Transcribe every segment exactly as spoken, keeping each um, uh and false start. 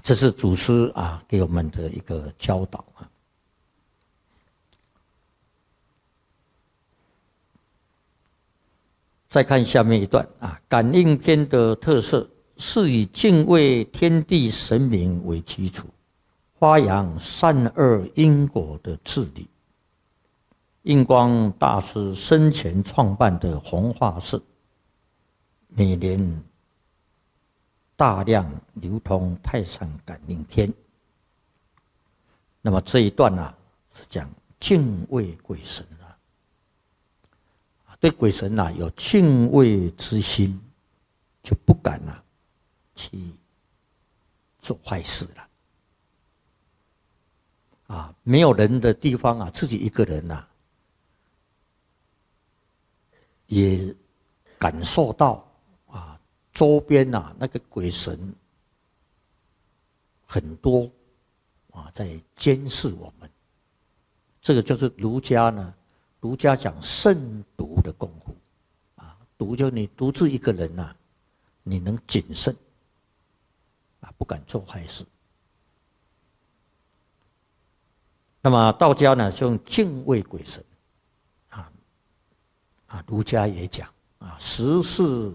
这是祖师啊给我们的一个教导啊。再看下面一段啊，感应篇的特色是以敬畏天地神明为基础，发扬善恶因果的治理。印光大师生前创办的弘化寺，每年大量流通太上感应篇。那么这一段啊，是讲敬畏鬼神啊，对鬼神啊有敬畏之心，就不敢啊去做坏事了。啊，没有人的地方啊，自己一个人啊，也感受到啊，周边啊那个鬼神很多啊，在监视我们。这个就是儒家呢，儒家讲慎独的功夫啊，独就你独自一个人呐、啊，你能谨慎啊，不敢做坏事。那么道家呢，就用敬畏鬼神，啊啊，儒家也讲啊，十是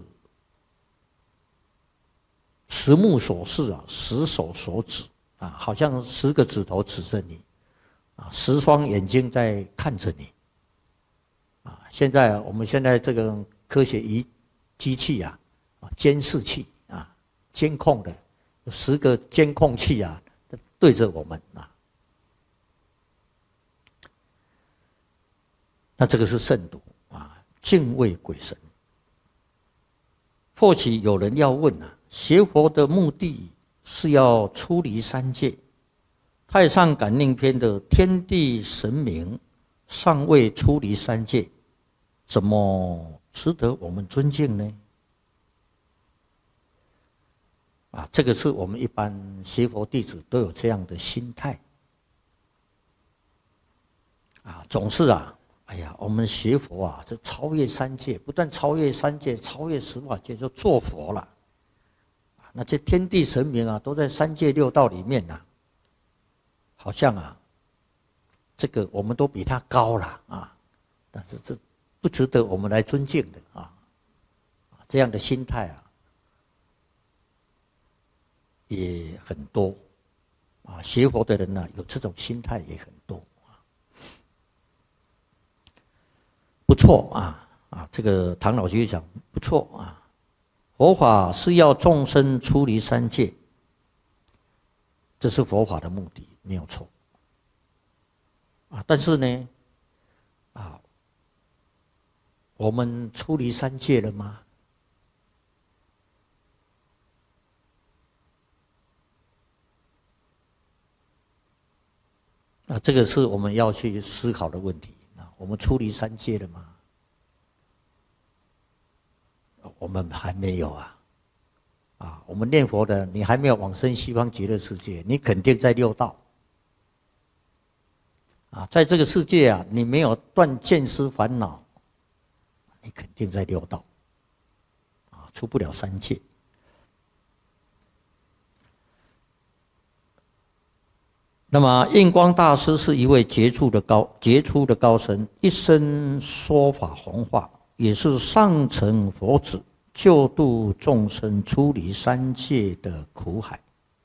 十目所视啊，十手所指啊，好像十个指头指着你，啊，十双眼睛在看着你，啊，现在我们现在这个科学仪机器啊，啊，监视器啊，监控的有十个监控器啊，对着我们啊。那这个是慎独啊，敬畏鬼神。或许有人要问啊，学佛的目的是要出离三界，太上感应篇的天地神明尚未出离三界，怎么值得我们尊敬呢？啊，这个是我们一般学佛弟子都有这样的心态啊，总是啊。哎呀，我们学佛啊，就超越三界，不但超越三界，超越十法界，就做佛了。那这天地神明啊，都在三界六道里面呐、啊，好像啊，这个我们都比他高了啊，但是这不值得我们来尊敬的啊。这样的心态啊，也很多啊，学佛的人呢、啊，有这种心态也很多。不错啊啊！这个唐老居士讲不错啊，佛法是要众生出离三界，这是佛法的目的，没有错啊。但是呢，啊，我们出离三界了吗？啊，这个是我们要去思考的问题。我们出离三界了吗？我们还没有啊！啊，我们念佛的，你还没有往生西方极乐世界，你肯定在六道。啊，在这个世界啊，你没有断见思烦恼，你肯定在六道。啊，出不了三界。那么印光大师是一位杰出的高杰出的高僧，一生说法弘化，也是上乘佛子，救度众生出离三界的苦海。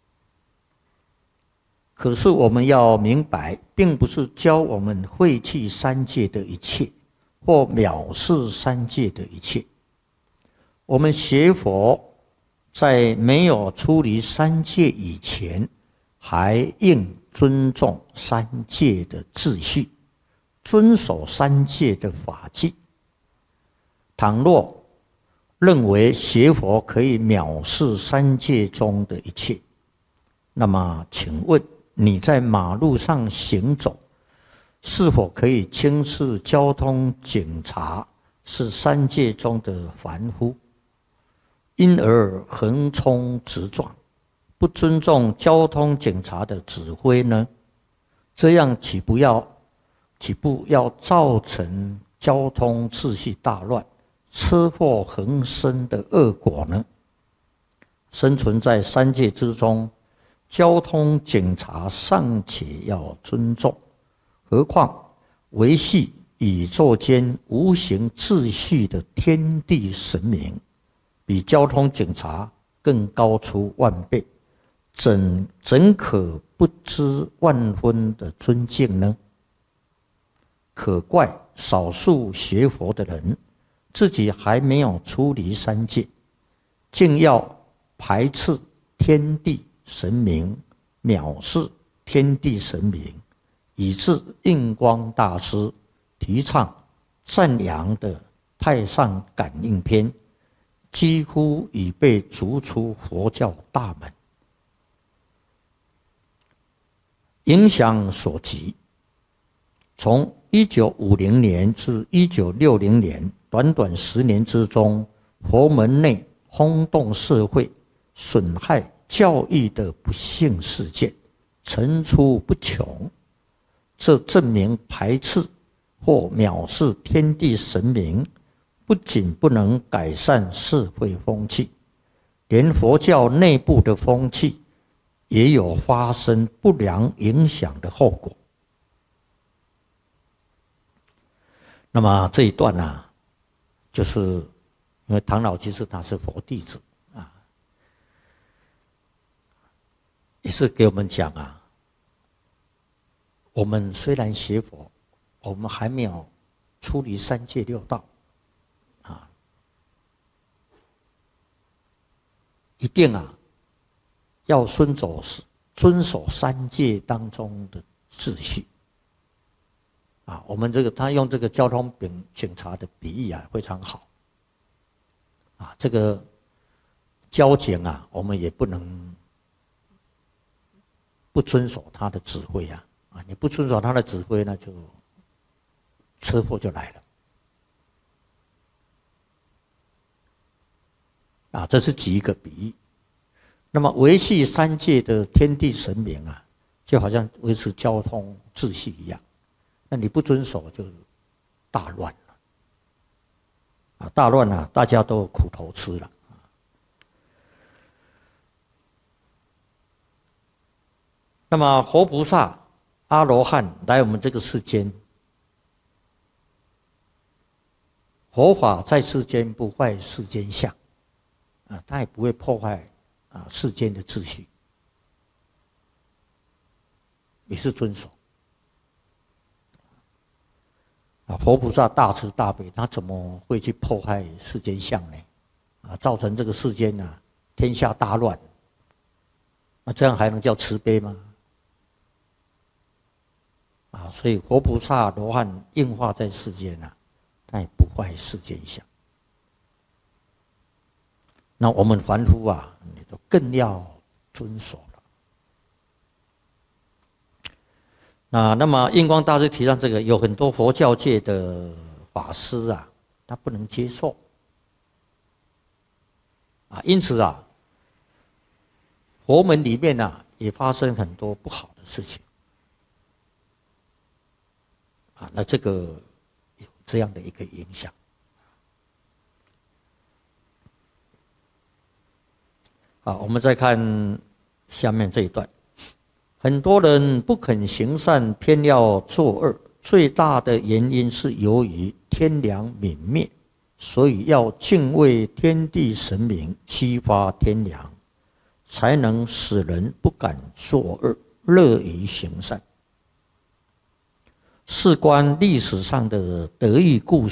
可是我们要明白，并不是教我们废弃三界的一切，或藐视三界的一切。我们学佛，在没有出离三界以前，还应尊重三界的秩序，遵守三界的法纪。倘若认为学佛可以藐视三界中的一切，那么请问你在马路上行走，是否可以轻视交通警察是三界中的凡夫，因而横冲直撞，不尊重交通警察的指挥呢？这样岂不要岂不要造成交通秩序大乱、车祸横生的恶果呢？生存在三界之中， 交通警察尚且要尊重，何况维系宇宙间无形秩序的天地神明，比交通警察更高出万倍，怎怎可不知万分的尊敬呢？可怪少数学佛的人，自己还没有出离三界，竟要排斥天地神明，藐视天地神明，以致印光大师提倡赞扬的《太上感应篇》几乎已被逐出佛教大门。影响所及，从一九五零年至一九六零年短短十年之中，佛门内轰动社会、损害教义的不幸事件层出不穷。这证明排斥或藐视天地神明，不仅不能改善社会风气，连佛教内部的风气也有发生不良影响的后果。那么这一段呢、啊，就是因为唐老居士他是佛弟子啊，也是给我们讲啊，我们虽然学佛，我们还没有出离三界六道啊，一定啊要遵守遵守三界当中的秩序。啊，我们这个他用这个交通警警察的比喻啊，非常好。啊，这个交警啊，我们也不能不遵守他的指挥啊。啊，你不遵守他的指挥，那就车祸就来了。啊，这是举一个比喻。那么维系三界的天地神明啊，就好像维持交通秩序一样。那你不遵守，就大乱了。啊，大乱啊，大家都有苦头吃了。那么活菩萨、阿罗汉来我们这个世间，佛法在世间不坏世间相，啊，他也不会破坏啊世间的秩序，也是遵守。啊，佛菩萨大慈大悲，他怎么会去破坏世间相呢？啊，造成这个世间啊天下大乱，那这样还能叫慈悲吗？啊，所以佛菩萨、罗汉应化在世间啊，他也不坏世间相。那我们凡夫啊，你就更要遵守了。啊，那么印光大师提倡这个，有很多佛教界的法师啊，他不能接受。啊，因此啊，佛门里面啊，也发生很多不好的事情。啊，那这个有这样的一个影响。好，我们再看下面这一段。很多人不肯行善，偏要作恶，最大的原因是由于天良泯灭，所以要敬畏天地神明，激发天良，才能使人不敢作恶，乐于行善。事关历史上的得意故事。